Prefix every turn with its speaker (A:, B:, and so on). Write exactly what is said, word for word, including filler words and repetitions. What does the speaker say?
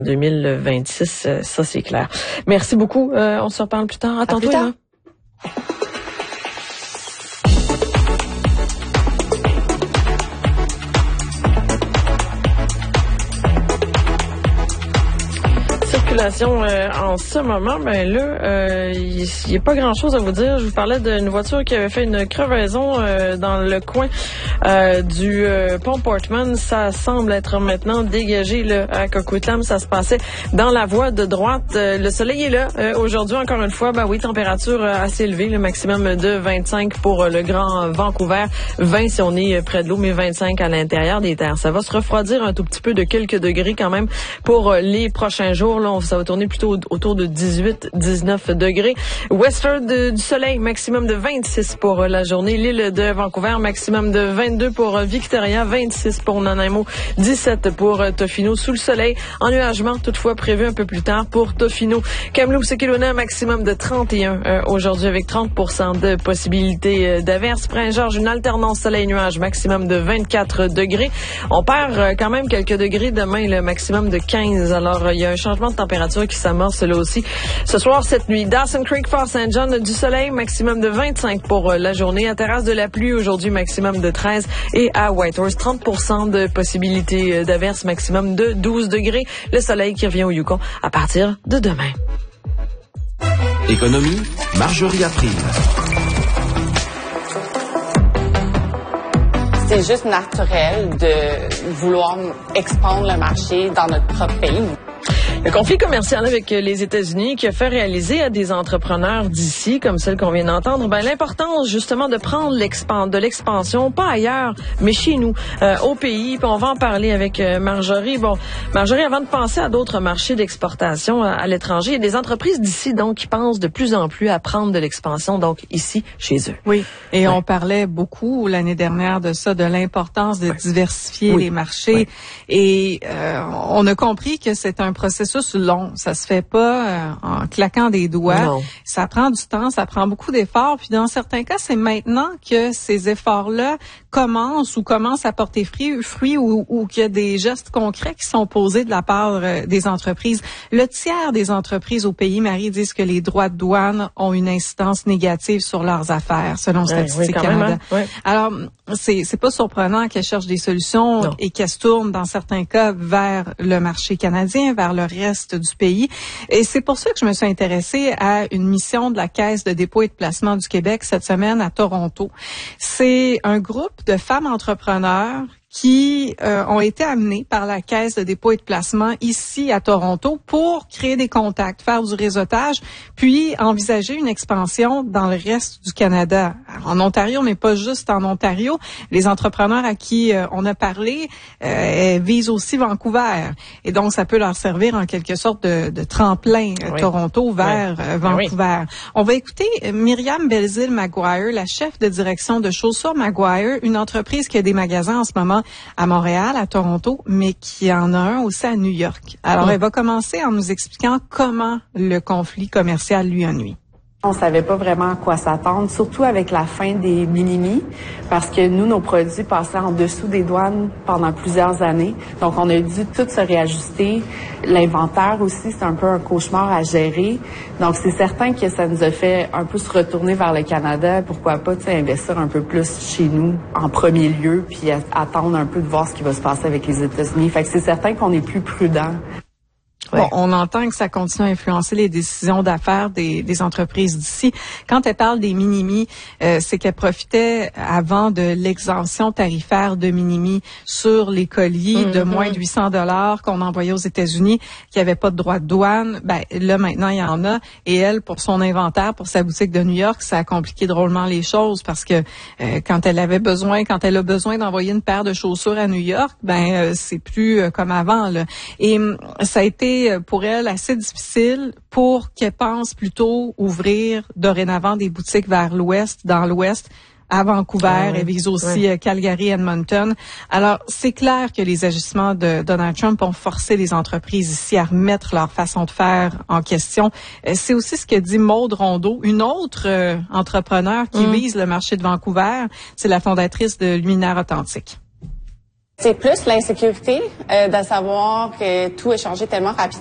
A: deux mille vingt-six, ça c'est clair. Merci beaucoup. Euh, on se reparle plus tard. À, à tantôt. Plus tard. Euh, en ce moment, ben là, euh, il n'y a pas grand-chose à vous dire. Je vous parlais d'une voiture qui avait fait une crevaison euh, dans le coin euh, du euh, pont Portman. Ça semble être maintenant dégagé là, à Coquitlam. Ça se passait dans la voie de droite. Euh, le soleil est là. Euh, aujourd'hui, encore une fois, ben oui, température euh, assez élevée, le maximum de vingt-cinq pour euh, le Grand Vancouver. vingt si on est près de l'eau, mais vingt-cinq à l'intérieur des terres. Ça va se refroidir un tout petit peu de quelques degrés quand même pour euh, les prochains jours. Là, on ça va tourner plutôt autour de dix-huit à dix-neuf degrés. Westford de, du soleil, maximum de vingt-six pour la journée. L'île de Vancouver, maximum de vingt-deux pour Victoria, vingt-six pour Nanaimo, dix-sept pour Tofino. Sous le soleil, ennuagement toutefois prévu un peu plus tard pour Tofino. Kamloops et Kelowna, maximum de trente et un euh, aujourd'hui avec trente pour cent de possibilité d'averse. Prince-Georges, une alternance soleil-nuage, maximum de vingt-quatre degrés. On perd euh, quand même quelques degrés demain, le maximum de quinze. Alors, il euh, y a un changement de température qui s'amorce là aussi. Ce soir, cette nuit, Dawson Creek, Fort Saint John, du soleil, maximum de vingt-cinq pour la journée. À Terrasse de la pluie, aujourd'hui, maximum de treize. Et à Whitehorse, trente pour cent de possibilité d'averse, maximum de douze degrés. Le soleil qui revient au Yukon à partir de demain.
B: Économie, Marjorie April.
C: C'est juste naturel de vouloir expandre le marché dans notre propre pays.
A: Le conflit commercial avec les États-Unis qui a fait réaliser à des entrepreneurs d'ici, comme celle qu'on vient d'entendre, ben l'importance justement de prendre l'expan- de l'expansion, pas ailleurs, mais chez nous, euh, au pays. Puis on va en parler avec euh, Marjorie. Bon, Marjorie, avant de penser à d'autres marchés d'exportation à, à l'étranger, il y a des entreprises d'ici donc qui pensent de plus en plus à prendre de l'expansion, donc ici, chez eux.
D: Oui, et
A: ouais.
D: on parlait beaucoup l'année dernière de ça, de l'importance de ouais. diversifier oui. les marchés. Oui. Et euh, on a compris que c'est un processus long. Ça se fait pas euh, en claquant des doigts.
A: Non.
D: Ça prend du temps, ça prend beaucoup d'efforts. Puis dans certains cas, c'est maintenant que ces efforts-là commencent ou commencent à porter fruit, fruit ou, ou qu'il y a des gestes concrets qui sont posés de la part euh, des entreprises. Le tiers des entreprises au pays, Marie, disent que les droits de douane ont une incidence négative sur leurs affaires, selon Statistique
A: oui,
D: Canada.
A: Même, hein? Oui.
D: Alors, c'est c'est pas surprenant qu'elles cherchent des solutions non. et qu'elles se tournent, dans certains cas, vers le marché canadien, vers le reste du pays. Et c'est pour ça que je me suis intéressée à une mission de la Caisse de dépôt et de placement du Québec cette semaine à Toronto. C'est un groupe de femmes entrepreneurs qui euh, ont été amenés par la Caisse de dépôt et de placement ici à Toronto pour créer des contacts, faire du réseautage, puis envisager une expansion dans le reste du Canada. Alors, en Ontario, mais pas juste en Ontario. Les entrepreneurs à qui euh, on a parlé euh, visent aussi Vancouver. Et donc, ça peut leur servir en quelque sorte de, de tremplin euh, oui. Toronto vers oui. euh, Vancouver. Oui. On va écouter Myriam Belzile-Maguire, la chef de direction de Chaussures Maguire, une entreprise qui a des magasins en ce moment à Montréal, à Toronto, mais qui en a un aussi à New York. Alors, mmh. elle va commencer en nous expliquant comment le conflit commercial lui a nui.
C: On savait pas vraiment à quoi s'attendre, surtout avec la fin des minimis, parce que nous, nos produits passaient en dessous des douanes pendant plusieurs années. Donc, on a dû tout se réajuster. L'inventaire aussi, c'est un peu un cauchemar à gérer. Donc, c'est certain que ça nous a fait un peu se retourner vers le Canada. Pourquoi pas, tu sais, investir un peu plus chez nous en premier lieu, puis attendre un peu de voir ce qui va se passer avec les États-Unis. Fait que c'est certain qu'on est plus prudent.
D: Ouais. Bon, on entend que ça continue à influencer les décisions d'affaires des, des entreprises d'ici. Quand elle parle des minimis, euh, c'est qu'elle profitait avant de l'exemption tarifaire de minimis sur les colis mmh, de moins de huit cents dollars qu'on envoyait aux États-Unis, qui n'avaient pas de droit de douane. Ben là, maintenant, il y en a. Et elle, pour son inventaire, pour sa boutique de New York, ça a compliqué drôlement les choses parce que euh, quand elle avait besoin, quand elle a besoin d'envoyer une paire de chaussures à New York, ben euh, c'est plus euh, comme avant, là. Et ça a été pour elle assez difficile pour qu'elle pense plutôt ouvrir dorénavant des boutiques vers l'ouest, dans l'ouest, à Vancouver. Ah oui, elle vise aussi oui. Calgary, Edmonton. Alors, c'est clair que les agissements de Donald Trump ont forcé les entreprises ici à remettre leur façon de faire en question. C'est aussi ce que dit Maude Rondeau, une autre euh, entrepreneur qui mm. vise le marché de Vancouver. C'est la fondatrice de Luminaire Authentique.
B: C'est plus l'insécurité euh, de savoir que tout est changé tellement rapidement.